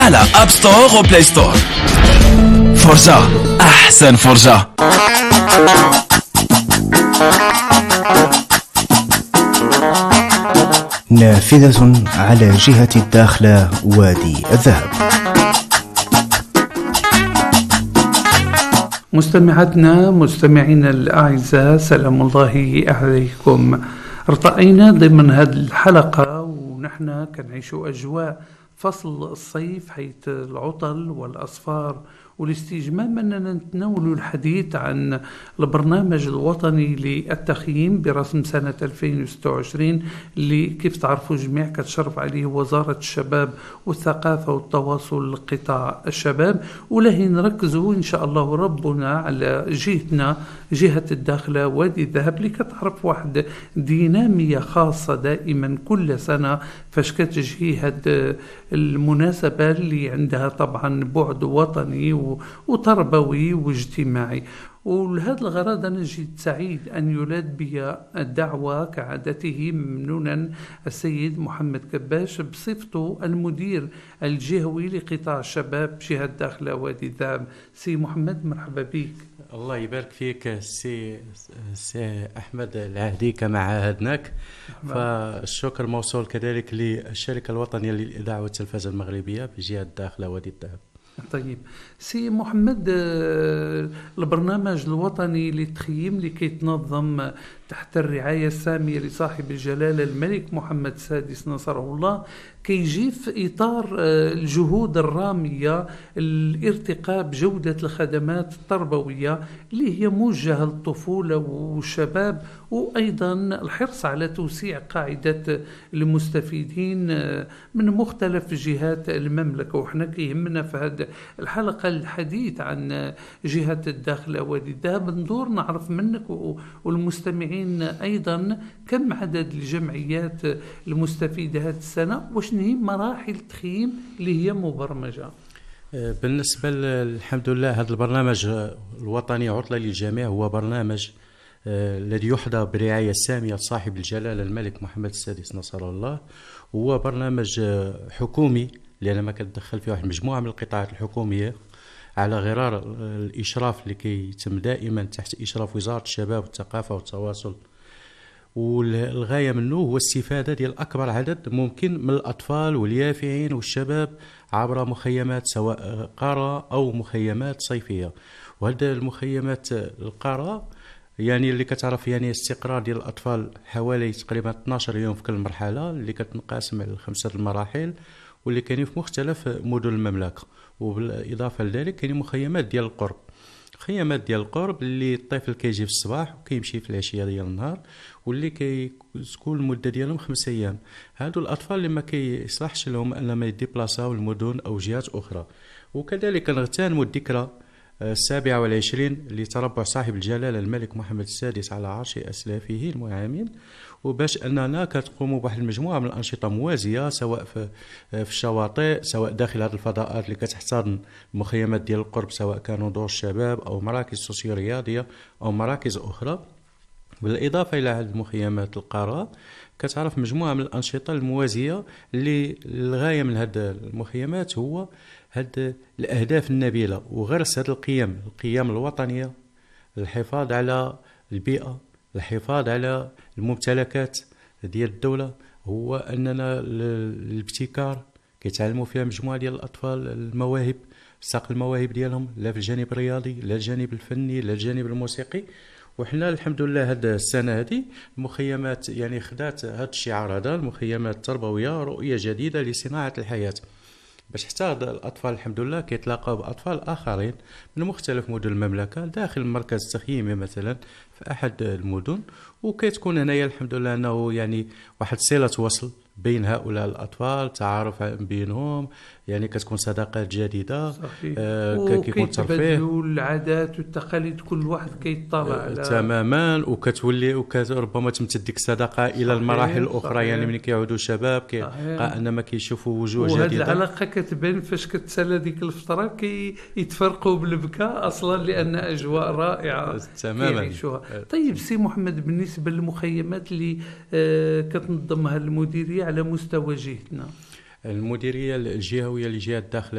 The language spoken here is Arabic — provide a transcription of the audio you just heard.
على اب ستور وبلاي ستور. فرجة احسن فرجة. نافذة على جهة الداخلة وادي الذهب. مستمعينا الأعزاء، سلام الله عليكم. ارتقينا ضمن هذه الحلقة ونحن كنعيش أجواء فصل الصيف، حيث العطل والأصفار والاستجمام أننا نتناول الحديث عن البرنامج الوطني للتخييم برسم سنة 2026 اللي كيف تعرفوا جميع كتشرف عليه وزارة الشباب والثقافة والتواصل لقطاع الشباب، ولهي نركزوا إن شاء الله ربنا على جهتنا، جهة الداخلة وادي الذهب، اللي كتعرف واحد دينامية خاصة دائما كل سنة فاش كتجي هاد المناسبة اللي عندها طبعا بعد وطني وتربوي واجتماعي. ولهذا الغرض أنا جيت سعيد أن يلاد بي الدعوة كعادته ممنونا السيد محمد كباش بصفته المدير الجهوي لقطاع الشباب جهة داخلة وادي الذهب. سي محمد، مرحبا بك. الله يبارك فيك سي أحمد العهدي كما عاهدناك. فالشكر موصول كذلك للشركة الوطنية للإذاعة والتلفزة المغربية بجهة داخلة وادي الذهب. طيب سي محمد، البرنامج الوطني للتخييم اللي كيتنظم تحت الرعاية السامية لصاحب الجلالة الملك محمد السادس نصره الله كيجي في إطار الجهود الرامية الارتقاء بجودة الخدمات التربوية اللي هي موجهة للطفولة والشباب، وأيضا الحرص على توسيع قاعدة المستفيدين من مختلف جهات المملكة. وإحنا كيهمنا في هذه الحلقة الحديث عن جهة الداخلة وادي الذهب، ندور نعرف منك والمستمعين أيضا كم عدد الجمعيات المستفيدة هذه السنة، وشنو هي مراحل التخييم اللي هي مبرمجة. بالنسبة الحمد لله هذا البرنامج الوطني عطلة للجميع هو برنامج الذي يحظى برعاية سامية صاحب الجلالة الملك محمد السادس نصره الله. هو برنامج حكومي لأن ما كتدخل فيه واحد مجموعة من القطاعات الحكومية على غرار الإشراف اللي كيتم دائما تحت إشراف وزارة الشباب والثقافة والتواصل. والغاية منه هو الاستفادة ديال أكبر عدد ممكن من الأطفال واليافعين والشباب عبر مخيمات سواء قارة أو مخيمات صيفية. وهذا المخيمات القارة يعني اللي كتعرف يعني استقرار ديال الأطفال حوالي تقريبا 12 يوم في كل مرحلة، اللي كتنقسم على 5 المراحل واللي كاينين في مختلف مدن المملكة. وبالإضافة لذلك كاينين مخيمات ديال القرب، خيامات ديال القرب اللي الطفل كيجي في الصباح وكيمشي في العشيه ديال النهار، واللي كتكون المده ديالهم 5 ايام. هادو الاطفال اللي ما كيصلحش لهم انهم يديبلاصاو لمدن او جهات اخرى. وكذلك نغتنموا الذكرى 27 لتربع صاحب الجلاله الملك محمد السادس على عرش اسلافه المنعمين، وباش اننا كتقوموا بواحد المجموعه من الانشطه موازيه سواء في الشواطئ، سواء داخل هذه الفضاءات اللي كتحتضن المخيمات ديال القرب، سواء كانوا دور الشباب او مراكز سوسيو رياضيه او مراكز اخرى. بالاضافه الى هذه المخيمات القاره كتعرف مجموعه من الانشطه الموازيه اللي الغايه من هذه المخيمات هو هذه الاهداف النبيله وغرس هذه القيم الوطنيه، الحفاظ على البيئه، الحفاظ على الممتلكات ديال الدولة. هو أننا الابتكار كيتعلموا فيها مجموعة ديال الأطفال المواهب، ساق المواهب ديالهم لا في الجانب الرياضي لا الجانب الفني لا الجانب الموسيقي. وحنا الحمد لله هذه السنة هذه المخيمات يعني خدات هذا الشعار هذا، المخيمات التربوية رؤية جديدة لصناعة الحياة، باش حتى الأطفال الحمد لله كيتلاقاو بأطفال آخرين من مختلف مدن المملكة داخل مركز تخييمي مثلا في أحد المدن، وكتكون هنايا الحمد لله أنه يعني واحد صلة وصل بين هؤلاء الأطفال، تعارف بينهم، يعني كتكون صداقات جديدة. كيكون ترفيه العادات والتقاليد، كل واحد كيطلع على تماما، وكتولي ربما تمتد ديك الصداقة إلى المراحل الأخرى. يعني من كيعودوا شباب انما كيشوفوا وجوه جديدة، وهذه العلاقة كتبان فاش كتسالى ديك الفترة كيتفرقوا بالبكاء أصلا لأن أجواء رائعة تماما كيعيشوها. طيب سي محمد، بالنسبة للمخيمات اللي كتنظمها المديرية على مستوى جهتنا، المديرية الجهوية لجهة الداخلة